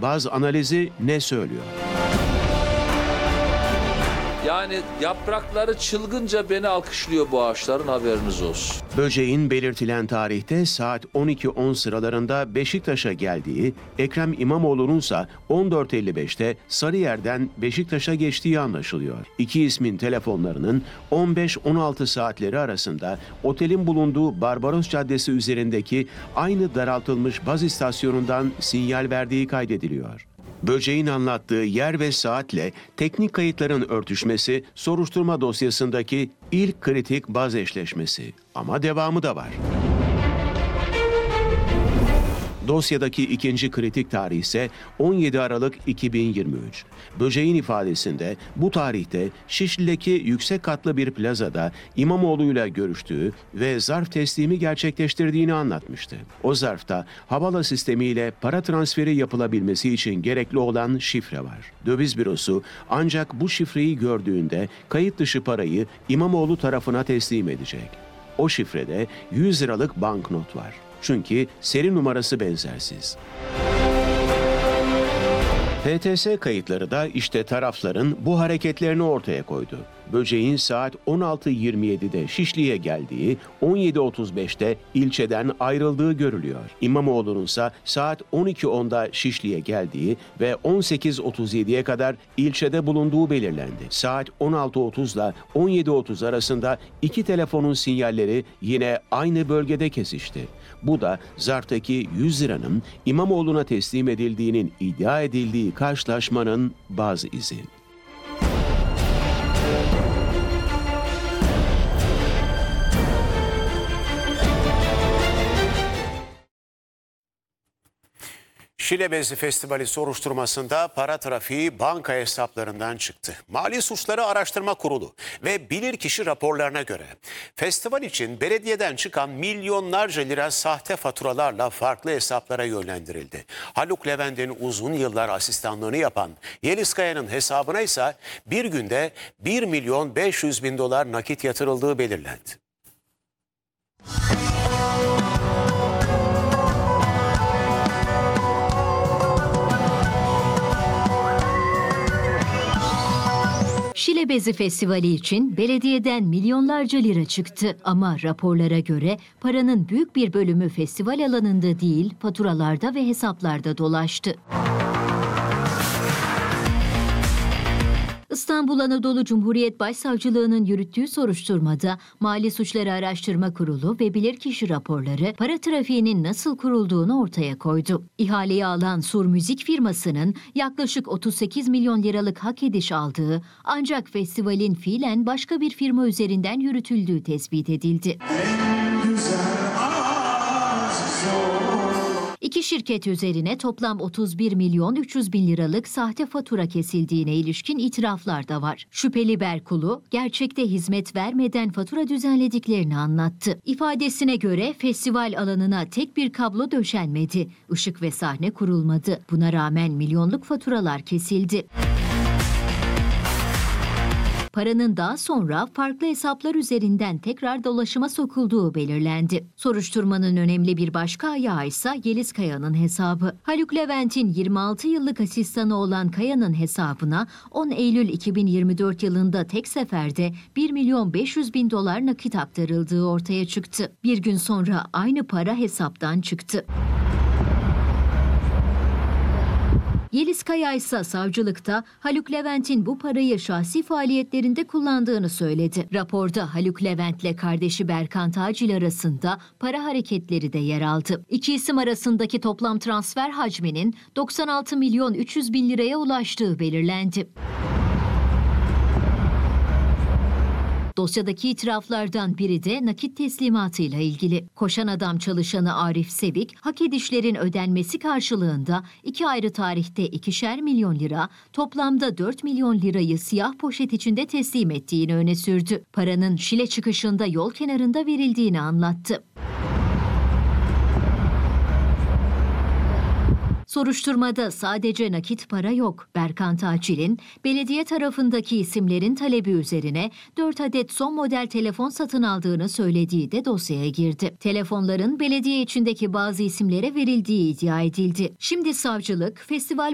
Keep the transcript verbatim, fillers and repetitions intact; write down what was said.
baz analizi ne söylüyor? Yani yaprakları çılgınca beni alkışlıyor bu ağaçların, haberiniz olsun. Böceğin belirtilen tarihte saat on iki on sıralarında Beşiktaş'a geldiği, Ekrem İmamoğlu'nunsa on dört elli beşte Sarıyer'den Beşiktaş'a geçtiği anlaşılıyor. İki ismin telefonlarının on beş on altı saatleri arasında otelin bulunduğu Barbaros Caddesi üzerindeki aynı daraltılmış baz istasyonundan sinyal verdiği kaydediliyor. Böceğin anlattığı yer ve saatle teknik kayıtların örtüşmesi soruşturma dosyasındaki ilk kritik baz eşleşmesi. Ama devamı da var. Dosyadaki ikinci kritik tarih ise on yedi Aralık iki bin yirmi üç. Böceğin ifadesinde bu tarihte Şişli'deki yüksek katlı bir plazada İmamoğlu'yla görüştüğü ve zarf teslimi gerçekleştirdiğini anlatmıştı. O zarfta havala sistemiyle para transferi yapılabilmesi için gerekli olan şifre var. Döviz bürosu ancak bu şifreyi gördüğünde kayıt dışı parayı İmamoğlu tarafına teslim edecek. O şifrede yüz liralık banknot var. Çünkü seri numarası benzersiz. P T S kayıtları da işte tarafların bu hareketlerini ortaya koydu. Böceğin saat on altı yirmi yedide Şişli'ye geldiği, on yedi otuz beşte ilçeden ayrıldığı görülüyor. İmamoğlu'nun ise saat on iki onda Şişli'ye geldiği ve on sekiz otuz yediye kadar ilçede bulunduğu belirlendi. Saat on altı otuz ile on yedi otuz arasında iki telefonun sinyalleri yine aynı bölgede kesişti. Bu da zarftaki yüz liranın İmamoğlu'na teslim edildiğinin iddia edildiği karşılaşmanın bazı izi. Şile Bezi Festivali soruşturmasında para trafiği banka hesaplarından çıktı. Mali Suçları Araştırma Kurulu ve bilirkişi raporlarına göre festival için belediyeden çıkan milyonlarca lira sahte faturalarla farklı hesaplara yönlendirildi. Haluk Levent'in uzun yıllar asistanlığını yapan Yeliz Kaya'nın hesabına ise bir günde bir milyon beş yüz bin dolar nakit yatırıldığı belirlendi. Şile Bezi Festivali için belediyeden milyonlarca lira çıktı ama raporlara göre paranın büyük bir bölümü festival alanında değil, faturalarda ve hesaplarda dolaştı. İstanbul Anadolu Cumhuriyet Başsavcılığı'nın yürüttüğü soruşturmada Mali Suçları Araştırma Kurulu ve bilirkişi raporları para trafiğinin nasıl kurulduğunu ortaya koydu. İhaleyi alan Sur Müzik firmasının yaklaşık otuz sekiz milyon liralık hak ediş aldığı ancak festivalin fiilen başka bir firma üzerinden yürütüldüğü tespit edildi. İki şirket üzerine toplam otuz bir milyon üç yüz bin liralık sahte fatura kesildiğine ilişkin itiraflar da var. Şüpheli Berkulu, gerçekte hizmet vermeden fatura düzenlediklerini anlattı. İfadesine göre festival alanına tek bir kablo döşenmedi, ışık ve sahne kurulmadı. Buna rağmen milyonluk faturalar kesildi. Paranın daha sonra farklı hesaplar üzerinden tekrar dolaşıma sokulduğu belirlendi. Soruşturmanın önemli bir başka ayağı ise Yeliz Kaya'nın hesabı. Haluk Levent'in yirmi altı yıllık asistanı olan Kaya'nın hesabına on Eylül iki bin yirmi dört yılında tek seferde bir milyon beş yüz bin dolar nakit aktarıldığı ortaya çıktı. Bir gün sonra aynı para hesaptan çıktı. Yeliz Kaya ise savcılıkta Haluk Levent'in bu parayı şahsi faaliyetlerinde kullandığını söyledi. Raporda Haluk Levent'le kardeşi Berkan Tacil arasında para hareketleri de yer aldı. İki isim arasındaki toplam transfer hacminin doksan altı milyon üç yüz bin liraya ulaştığı belirlendi. Dosyadaki itiraflardan biri de nakit teslimatıyla ilgili. Koşan Adam çalışanı Arif Sevik, hak edişlerin ödenmesi karşılığında iki ayrı tarihte ikişer milyon lira, toplamda dört milyon lirayı siyah poşet içinde teslim ettiğini öne sürdü. Paranın Şile çıkışında yol kenarında verildiğini anlattı. Soruşturmada sadece nakit para yok. Berkan Tacil'in belediye tarafındaki isimlerin talebi üzerine dört adet son model telefon satın aldığını söylediği de dosyaya girdi. Telefonların belediye içindeki bazı isimlere verildiği iddia edildi. Şimdi savcılık festival